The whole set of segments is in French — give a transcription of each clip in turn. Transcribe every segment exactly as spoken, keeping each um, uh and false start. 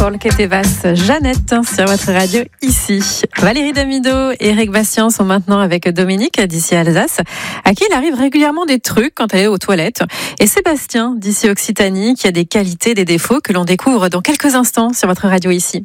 pour le Ketevas, Jeannette sur votre radio ici. Valérie Damido et Eric Bastien sont maintenant avec Dominique d'ici Alsace, à qui il arrive régulièrement des trucs quand elle est aux toilettes. Et Sébastien d'ici Occitanie, qui a des qualités, des défauts que l'on découvre dans quelques instants sur votre radio ici.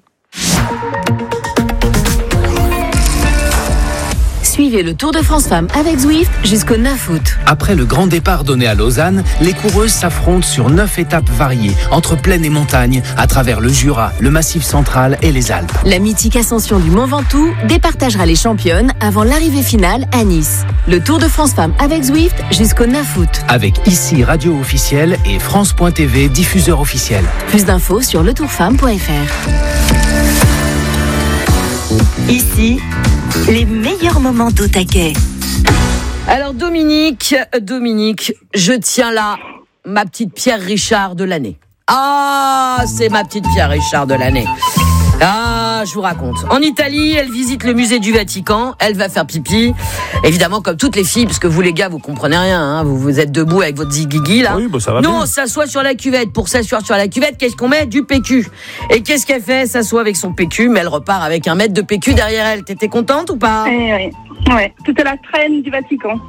Suivez le Tour de France Femmes avec Zwift jusqu'au neuf août. Après le grand départ donné à Lausanne, les coureuses s'affrontent sur neuf étapes variées, entre plaine et montagne, à travers le Jura, le Massif central et les Alpes. La mythique ascension du Mont Ventoux départagera les championnes avant l'arrivée finale à Nice. Le Tour de France Femmes avec Zwift jusqu'au neuf août. Avec ici radio officielle et France point T V diffuseur officiel. Plus d'infos sur le tour femme point f r. Ici, les meilleurs moments d'au taquet. Alors Dominique, Dominique, je tiens là ma petite Pierre Richard de l'année. Ah, c'est ma petite Pierre Richard de l'année. Ah, je vous raconte. En Italie, elle visite le musée du Vatican. Elle va faire pipi. Évidemment, comme toutes les filles, parce que vous les gars, vous comprenez rien. Hein, vous vous êtes debout avec votre zigigi là. Oui, bah ça va Nous, bien. on s'assoit sur la cuvette. Pour s'asseoir sur la cuvette, qu'est-ce qu'on met ? Du P Q. Et qu'est-ce qu'elle fait ? Elle s'assoit avec son P Q, mais elle repart avec un mètre de P Q derrière elle. T'étais contente ou pas ? Oui, oui. Ouais, toute la traîne du Vatican.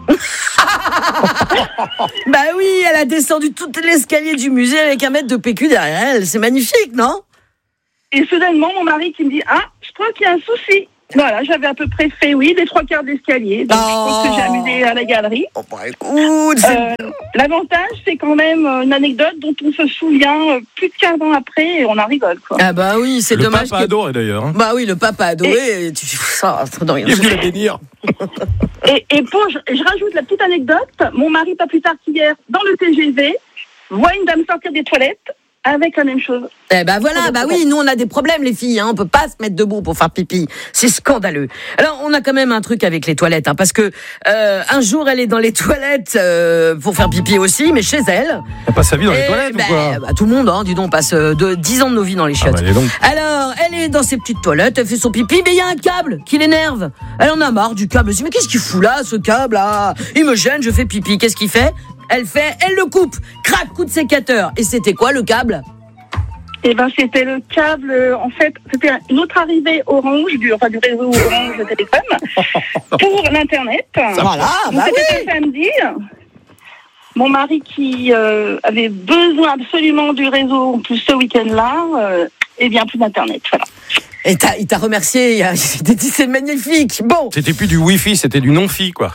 Bah oui, elle a descendu tout l'escalier du musée avec un mètre de P Q derrière elle. C'est magnifique, non ? Et soudainement, mon mari qui me dit « Ah, je crois qu'il y a un souci ». Voilà, j'avais à peu près fait, oui, les trois quarts d'escalier. Donc, oh. je pense que j'ai amusé à la galerie. Oh, bah écoute, euh, l'avantage, c'est quand même une anecdote dont on se souvient euh, plus de quinze ans après et on en rigole, quoi. Ah bah oui, c'est le dommage. Le papa que... adoré d'ailleurs. Hein. Bah oui, le papa adoré. Et... Tu... Ça, non, il est venu la bénir. et, et pour, je, je rajoute la petite anecdote. Mon mari, pas plus tard qu'hier, dans le T G V, voit une dame sortir des toilettes avec la même chose. Eh ben voilà, bah oui, nous on a des problèmes les filles, hein, on peut pas se mettre debout pour faire pipi, c'est scandaleux. Alors on a quand même un truc avec les toilettes, hein, parce que euh, un jour elle est dans les toilettes euh, pour faire pipi aussi, mais chez elle. Elle passe sa vie dans les Et toilettes bah, ou quoi bah, tout le monde, hein, dis donc, on passe euh, de, dix ans de nos vies dans les chiottes. Ah bah, donc. Alors elle est dans ses petites toilettes, elle fait son pipi, mais il y a un câble qui l'énerve. Elle en a marre du câble, elle se dit mais qu'est-ce qu'il fout là, ce câble là ? Il me gêne, je fais pipi, qu'est-ce qu'il fait ? Elle fait, elle le coupe, crac, coup de sécateur. Et c'était quoi le câble ? Eh ben, c'était le câble, euh, en fait, c'était une autre arrivée Orange, du, enfin, du réseau Orange Télécom, pour l'Internet. Voilà, Donc, bah c'était oui. un samedi. Mon mari qui euh, avait besoin absolument du réseau, en plus ce week-end-là, euh, eh bien, plus d'Internet, voilà. Et t'as, il t'a remercié, il t'a dit c'est magnifique. Bon. C'était plus du Wi-Fi, c'était du non-fi, quoi.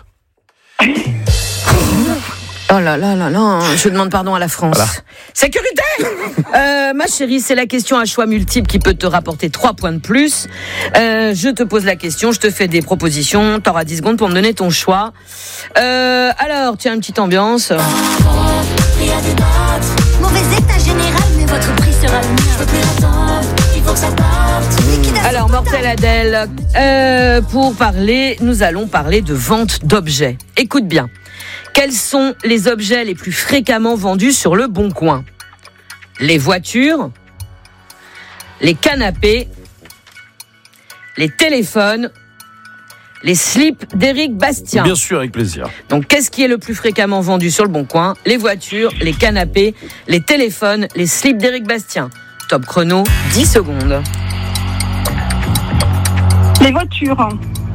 Oh là là là là, je demande pardon à la France. Voilà. Sécurité euh, Ma chérie, c'est la question à choix multiple qui peut te rapporter trois points de plus. Euh, je te pose la question, je te fais des propositions, t'auras dix secondes pour me donner ton choix. Euh, alors, tiens, une petite ambiance. Mauvais état général, mais votre prix sera le mien. Je veux plus attendre, il faut que ça parte. Alors, Mortel Adèle, euh, pour parler, nous allons parler de vente d'objets. Écoute bien. Quels sont les objets les plus fréquemment vendus sur le Bon Coin ? Les voitures, les canapés, les téléphones, les slips d'Éric Bastien. Bien sûr, avec plaisir. Donc, qu'est-ce qui est le plus fréquemment vendu sur le Bon Coin ? Les voitures, les canapés, les téléphones, les slips d'Éric Bastien. Top chrono, dix secondes. Les voitures.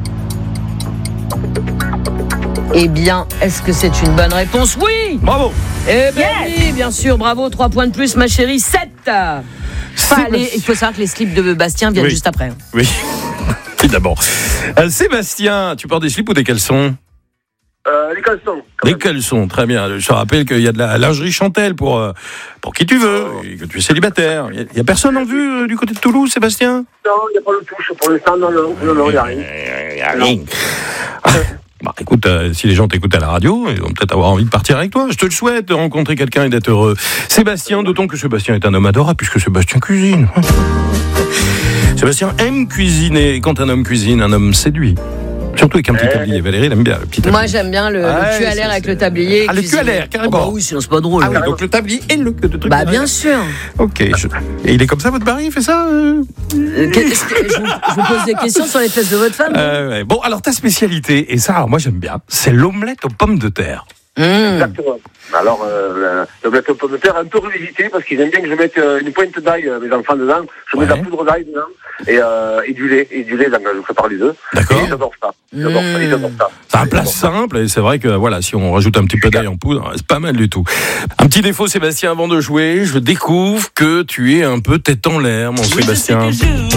Eh bien, est-ce que c'est une bonne réponse ? Oui ! Bravo. Eh bien yes. Oui, bien sûr, bravo, trois points de plus, ma chérie, sept. Enfin, les, il faut savoir que les slips de Bastien viennent oui. juste après. Oui, évidemment. Euh, Sébastien, tu portes des slips ou des caleçons ? Euh, les caleçons. Des caleçons, très bien. Je te rappelle qu'il y a de la lingerie Chantel pour, euh, pour qui tu veux, et que tu es célibataire. Il n'y a, a personne en vue euh, du côté de Toulouse, Sébastien ? Non, il n'y a pas le touche. Pour l'instant, non, non, non, non, il n'y a rien. Il n'y a rien. Bah, écoute, euh, si les gens t'écoutent à la radio, ils vont peut-être avoir envie de partir avec toi. Je te le souhaite, de rencontrer quelqu'un et d'être heureux. Sébastien, d'autant que Sébastien est un homme adorable, puisque Sébastien cuisine. Sébastien aime cuisiner, et quand un homme cuisine, un homme séduit. Surtout avec un petit tablier. Valérie, elle aime bien le petit tablier. Moi, j'aime bien le, ah, le cul à l'air avec le tablier. Ah, le cul à l'air, carrément. Oh, bah oui, sinon c'est pas drôle. Ah oui, donc le tablier et le truc. Bah, bien sûr. Ok. Je... Et il est comme ça, votre mari, il fait ça euh... Euh, que, je, vous, je vous pose des questions sur les fesses de votre femme. Euh, ouais. Bon, alors ta spécialité, et ça, alors moi j'aime bien, c'est l'omelette aux pommes de terre. Mmh. Exactement. Alors, euh, le blé de pomme de terre est un peu revisité parce qu'ils aiment bien que je mette euh, une pointe d'ail, euh, mes enfants, dedans. Je mets Ouais. de la poudre d'ail dedans et, euh, et du lait. Et du lait, donc je prépare les deux. D'accord. Et ils adorent ça. Ils adorent ça. Ils adorent ça. C'est un plat simple et c'est vrai que voilà, si on rajoute un petit peu d'ail en poudre, c'est pas mal du tout. Un petit défaut, Sébastien, avant de jouer, je découvre que tu es un peu tête en l'air, mon Sébastien.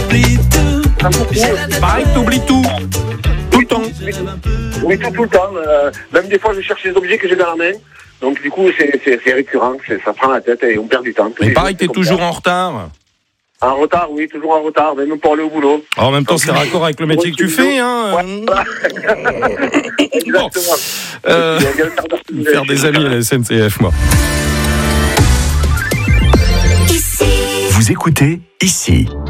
Pareil, t'oublies tout. Tout le temps. Oui, tout, tout le temps. Euh, même des fois, je cherche les objets que j'ai dans la main. Donc, du coup, c'est, c'est, c'est récurrent. C'est, ça prend la tête et on perd du temps. Mais pareil, t'es toujours en retard. En retard, oui, toujours en retard, même pour aller au boulot. Alors, en même temps, c'est raccord avec le métier que tu fais, hein. Ouais, voilà. Exactement. Euh, faire des amis à la S N C F, moi. Vous écoutez ici.